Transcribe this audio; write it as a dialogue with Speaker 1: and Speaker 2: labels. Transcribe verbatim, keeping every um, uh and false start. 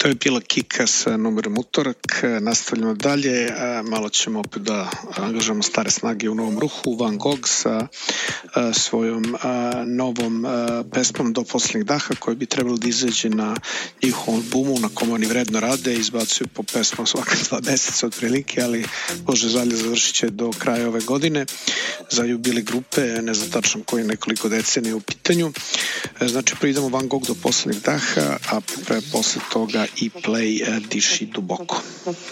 Speaker 1: To je bila Kika sa numerom Utorak. Nastavljamo dalje, malo ćemo opet da angažujemo stare snage u novom ruhu. Van Gogh sa svojom novom pesmom Do poslednjeg daha, koja bi trebalo da izađe na njihovom albumu na kom oni vredno rade. Izbacuju po pesmom svaka dva meseca otprilike, ali Bože žalje završit će do kraja ove godine za jubile grupe, ne znam tačno koji, nekoliko decenija u pitanju. Znači pridemo Van Gogh Do poslednjeg daha, a pre posle toga i Play Diši duboko.